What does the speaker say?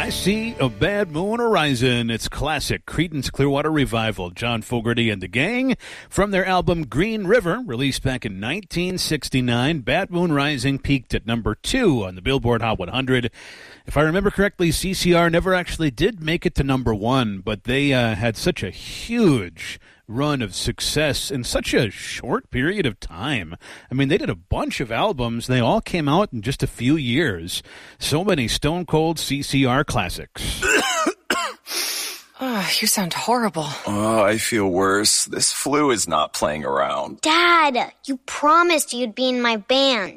I See a Bad Moon Horizon. It's classic Creedence Clearwater Revival. John Fogerty and the Gang from their album Green River, released back in 1969. Bad Moon Rising peaked at number 2 on the Billboard Hot 100. If I remember correctly, CCR never actually did make it to number 1, but they had such a huge run of success in such a short period of time. I mean, they did a bunch of albums. They all came out in just a few years. So many Stone Cold CCR classics. Oh, you sound horrible. Oh, I feel worse. This flu is not playing around. Dad, you promised you'd be in my band.